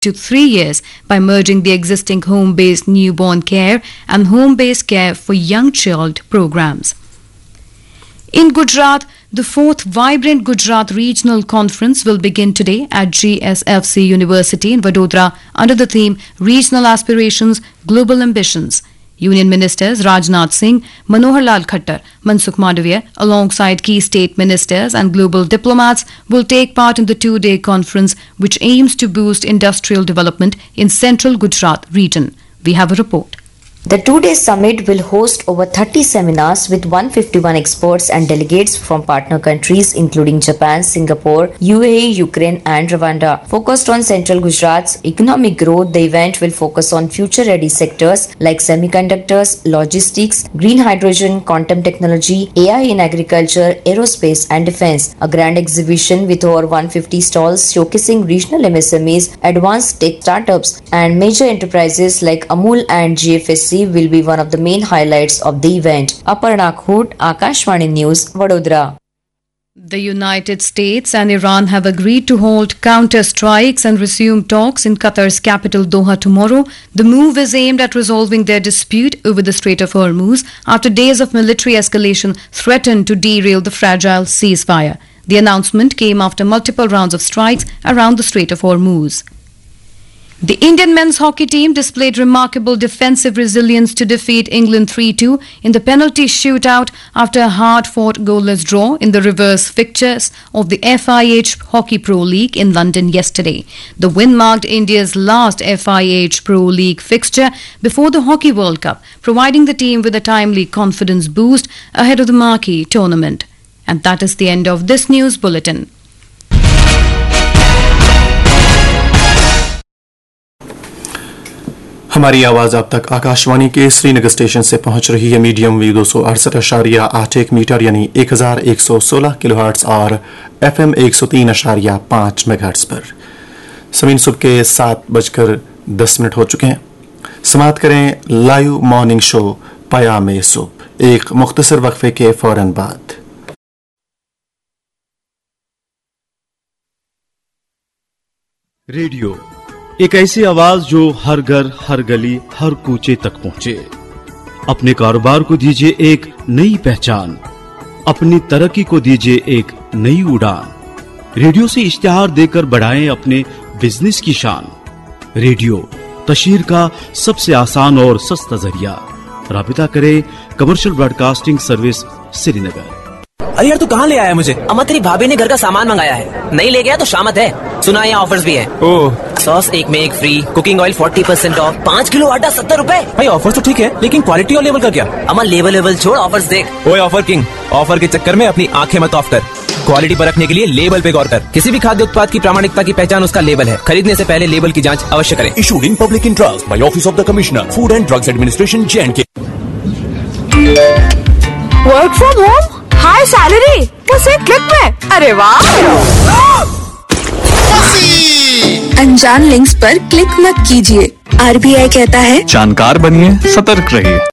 to 3 years by merging the existing home-based newborn care and home-based care for young child programs. In Gujarat, the 4th Vibrant Gujarat Regional Conference will begin today at GSFC University in Vadodara under the theme Regional Aspirations, Global Ambitions. Union Ministers Rajnath Singh, Manohar Lal Khattar, Mansukh Mandaviya, alongside key state ministers and global diplomats, will take part in the 2-day conference, which aims to boost industrial development in central Gujarat region. We have a report. The 2-day summit will host over 30 seminars with 151 experts and delegates from partner countries including Japan, Singapore, UAE, Ukraine and Rwanda. Focused on central Gujarat's economic growth, the event will focus on future-ready sectors like semiconductors, logistics, green hydrogen, quantum technology, AI in agriculture, aerospace and defense. A grand exhibition with over 150 stalls showcasing regional MSMEs, advanced tech startups and major enterprises like Amul and GFSC will be one of the main highlights of the event. Aparna Khoot, Akashvani News, Vadodara. The United States and Iran have agreed to hold counter-strikes and resume talks in Qatar's capital Doha tomorrow. The move is aimed at resolving their dispute over the Strait of Hormuz after days of military escalation threatened to derail the fragile ceasefire. The announcement came after multiple rounds of strikes around the Strait of Hormuz. The Indian men's hockey team displayed remarkable defensive resilience to defeat England 3-2 in the penalty shootout after a hard-fought goalless draw in the reverse fixtures of the FIH Hockey Pro League in London yesterday. The win marked India's last FIH Pro League fixture before the Hockey World Cup, providing the team with a timely confidence boost ahead of the marquee tournament. And that is the end of this news bulletin. हमारी आवाज अब तक आकाशवाणी के Srinagar station से पहुंच रही है medium wave 268.81 metre यानी 1116 किलोहर्ट्ज और FM 103.5 मेगाहर्ट्ज पर। समय सुबह के 7:10 हो चुके हैं। समाप्त करें लाइव मॉर्निंग शो पयामे सुबह एक मुख्तसर वक्फे के फौरन बाद। रेडियो एक ऐसी आवाज जो हर घर, हर गली, हर कूचे तक पहुंचे। अपने कारोबार को दीजिए एक नई पहचान, अपनी तरक्की को दीजिए एक नई उड़ान। रेडियो से इश्तिहार देकर बढ़ाएं अपने बिजनेस की शान। रेडियो तशहीर का सबसे आसान और सस्ता जरिया। राबिता करें कमर्शियल ब्रॉडकास्टिंग सर्विस श्रीनगर। अरे यार तू कहाँ ले आया मुझे? अम्मा तेरी भाभी ने घर का सामान मंगाया है, नहीं ले गया तो शामत है। सुना यहाँ ऑफर्स भी है। ओह, सॉस एक में एक free, cooking oil 40% of, 5 kilo आटा 70 रुपए। भाई ऑफर तो ठीक है, लेकिन क्वालिटी और लेवल का क्या? अम्मा लेवल छोड़, ऑफर्स देख। ओए ऑफर किंग, ऑफर के चक्कर में अपनी आंखें मत ऑफ कर। क्वालिटी परखने के लिए लेबल पे गौर कर। किसी भी खाद्य उत्पाद की प्रामाणिकता की पहचान उसका लेबल है। खरीदने से पहले लेबल की जांच अवश्य करें। Issued in public interest by Office of the Commissioner, Food and Drugs Administration, J&K. Work from home, high salary, बस एक क्लिक में। अरे वाह! अनजान लिंक्स पर क्लिक मत कीजिए। RBI कहता है जानकार बनिए, सतर्क रहिए।